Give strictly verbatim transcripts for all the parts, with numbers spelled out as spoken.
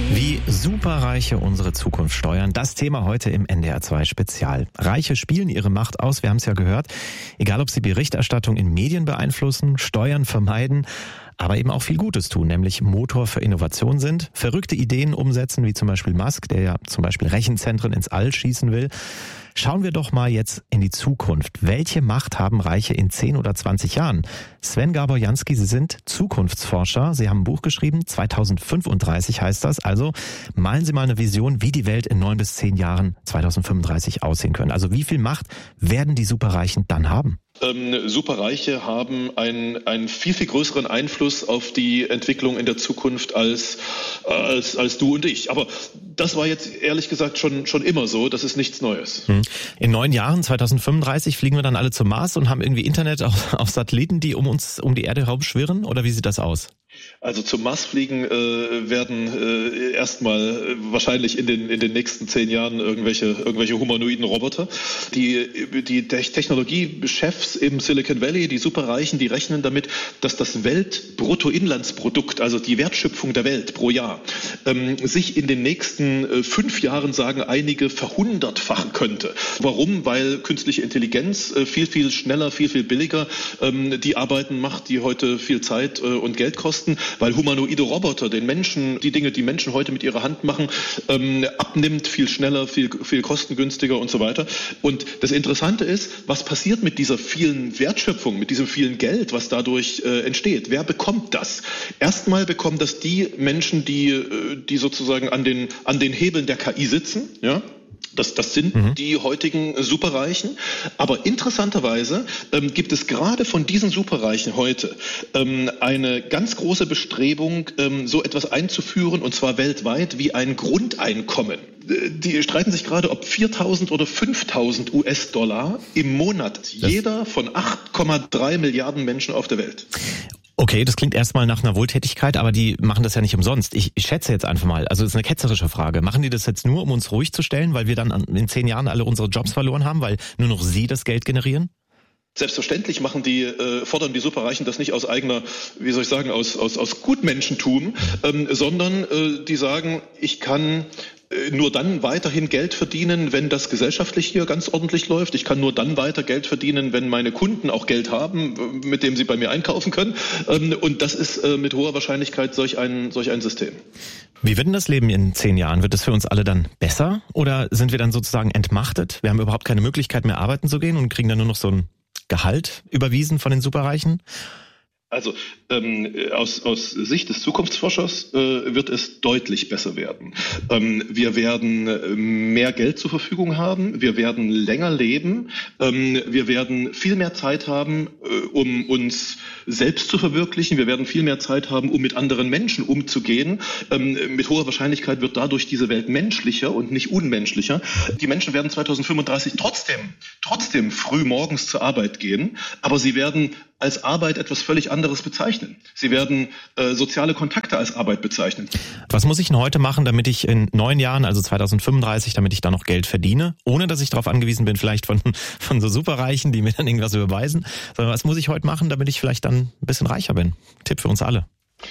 Wie Superreiche unsere Zukunft steuern, das Thema heute im N D R zwei Spezial. Reiche spielen ihre Macht aus, wir haben es ja gehört, egal ob sie Berichterstattung in Medien beeinflussen, Steuern vermeiden, aber eben auch viel Gutes tun, nämlich Motor für Innovation sind, verrückte Ideen umsetzen, wie zum Beispiel Musk, der ja zum Beispiel Rechenzentren ins All schießen will. Schauen wir doch mal jetzt in die Zukunft. Welche Macht haben Reiche in zehn oder zwanzig Jahren? Sven Gabor-Jansky, Sie sind Zukunftsforscher. Sie haben ein Buch geschrieben, zweitausendfünfunddreißig heißt das. Also malen Sie mal eine Vision, wie die Welt in neun bis zehn Jahren zweitausendfünfunddreißig aussehen können. Also wie viel Macht werden die Superreichen dann haben? Ähm, Superreiche haben einen, einen viel, viel größeren Einfluss auf die Entwicklung in der Zukunft als, als, als du und ich. Aber das war jetzt ehrlich gesagt schon, schon immer so. Das ist nichts Neues. In neun Jahren, zweitausendfünfunddreißig, fliegen wir dann alle zum Mars und haben irgendwie Internet auf, auf Satelliten, die um uns, um die Erde herum schwirren? Oder wie sieht das aus? Also zum Mars fliegen äh, werden äh, erstmal äh, wahrscheinlich in den in den nächsten zehn Jahren irgendwelche irgendwelche humanoiden Roboter. Die die Technologiechefs im Silicon Valley, die Superreichen, die rechnen damit, dass das Weltbruttoinlandsprodukt, also die Wertschöpfung der Welt pro Jahr, ähm, sich in den nächsten äh, fünf Jahren, sagen einige, verhundertfachen könnte. Warum? Weil künstliche Intelligenz äh, viel viel schneller, viel viel billiger ähm, die Arbeiten macht, die heute viel Zeit äh, und Geld kosten. Weil humanoide Roboter den Menschen, die Dinge, die Menschen heute mit ihrer Hand machen, ähm, abnimmt, viel schneller, viel, viel kostengünstiger und so weiter. Und das Interessante ist, was passiert mit dieser vielen Wertschöpfung, mit diesem vielen Geld, was dadurch äh, entsteht? Wer bekommt das? Erstmal bekommen das die Menschen, die, äh, die sozusagen an den, an den Hebeln der K I sitzen, ja? Das, das sind mhm. die heutigen Superreichen. Aber interessanterweise ähm, gibt es gerade von diesen Superreichen heute ähm, eine ganz große Bestrebung, ähm, so etwas einzuführen, und zwar weltweit, wie ein Grundeinkommen. Die streiten sich gerade, ob viertausend oder fünftausend U S-Dollar im Monat jeder von acht Komma drei Milliarden Menschen auf der Welt. Okay, das klingt erstmal nach einer Wohltätigkeit, aber die machen das ja nicht umsonst. Ich, ich schätze jetzt einfach mal, also das ist eine ketzerische Frage. Machen die das jetzt nur, um uns ruhig zu stellen, weil wir dann in zehn Jahren alle unsere Jobs verloren haben, weil nur noch sie das Geld generieren? Selbstverständlich machen die, äh, fordern die Superreichen das nicht aus eigener, wie soll ich sagen, aus, aus, aus Gutmenschentum, ähm, sondern äh, die sagen, ich kann nur dann weiterhin Geld verdienen, wenn das gesellschaftlich hier ganz ordentlich läuft. Ich kann nur dann weiter Geld verdienen, wenn meine Kunden auch Geld haben, mit dem sie bei mir einkaufen können. Und das ist mit hoher Wahrscheinlichkeit solch ein, solch ein System. Wie wird denn das Leben in zehn Jahren? Wird es für uns alle dann besser? Oder sind wir dann sozusagen entmachtet? Wir haben überhaupt keine Möglichkeit mehr arbeiten zu gehen und kriegen dann nur noch so ein Gehalt überwiesen von den Superreichen? Also ähm, aus, aus Sicht des Zukunftsforschers äh, wird es deutlich besser werden. Ähm, wir werden äh, mehr Geld zur Verfügung haben, wir werden länger leben, ähm, wir werden viel mehr Zeit haben, äh, um uns selbst zu verwirklichen, wir werden viel mehr Zeit haben, um mit anderen Menschen umzugehen. Ähm, mit hoher Wahrscheinlichkeit wird dadurch diese Welt menschlicher und nicht unmenschlicher. Die Menschen werden zweitausendfünfunddreißig trotzdem, trotzdem früh morgens zur Arbeit gehen, aber sie werden als Arbeit etwas völlig anderes bezeichnen. Sie werden äh, soziale Kontakte als Arbeit bezeichnen. Was muss ich denn heute machen, damit ich in neun Jahren, also zweitausendfünfunddreißig, damit ich da noch Geld verdiene, ohne dass ich darauf angewiesen bin, vielleicht von, von so Superreichen, die mir dann irgendwas überweisen, sondern was muss ich heute machen, damit ich vielleicht dann ein bisschen reicher bin? Tipp für uns alle.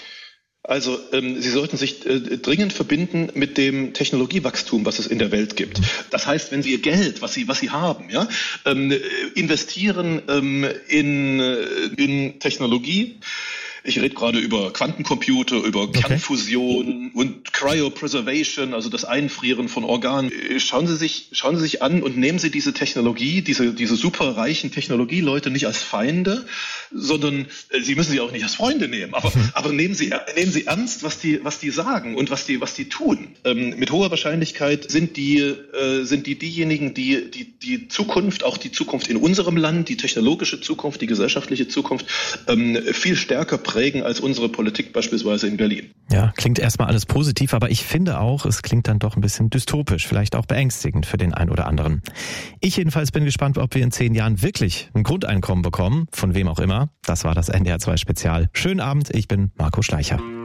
Also ähm, Sie sollten sich äh, dringend verbinden mit dem Technologiewachstum, was es in der Welt gibt. Das heißt, wenn Sie Ihr Geld, was Sie was Sie haben, ja, ähm, investieren ähm, in, in Technologie. Ich rede gerade über Quantencomputer, über okay. Kernfusion und Cryopreservation, also das Einfrieren von Organen. Schauen Sie sich, schauen Sie sich an und nehmen Sie diese Technologie, diese, diese superreichen Technologieleute nicht als Feinde, sondern äh, Sie müssen sie auch nicht als Freunde nehmen. Aber, aber nehmen Sie, nehmen Sie ernst, was die, was die sagen und was die, was die tun. Ähm, mit hoher Wahrscheinlichkeit sind die, äh, sind die diejenigen, die, die, die Zukunft, auch die Zukunft in unserem Land, die technologische Zukunft, die gesellschaftliche Zukunft, ähm, viel stärker prägen als unsere Politik beispielsweise in Berlin. Ja, klingt erstmal alles positiv, aber ich finde auch, es klingt dann doch ein bisschen dystopisch, vielleicht auch beängstigend für den einen oder anderen. Ich jedenfalls bin gespannt, ob wir in zehn Jahren wirklich ein Grundeinkommen bekommen, von wem auch immer. Das war das N D R zwei Spezial. Schönen Abend, ich bin Marco Schleicher.